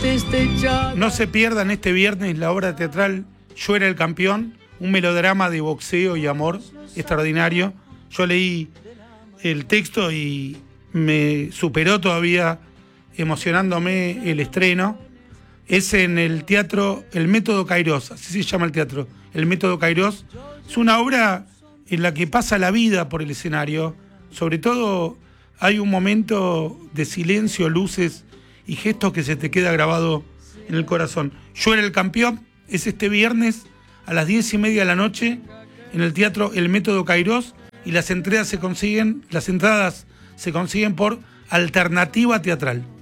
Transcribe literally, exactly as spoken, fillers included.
No se pierdan este viernes la obra teatral Yo era el campeón, un melodrama de boxeo y amor extraordinario. Yo leí el texto y me superó todavía emocionándome el estreno. Es en el teatro El Método Kairos, así se llama el teatro, El Método Kairos. Es una obra en la que pasa la vida por el escenario. Sobre todo hay un momento de silencio, luces y gestos que se te queda grabado en el corazón. Yo era el campeón, es este viernes a las diez y media de la noche en el teatro El Método Kairos, y las entradas se consiguen, las entradas se consiguen por Alternativa Teatral.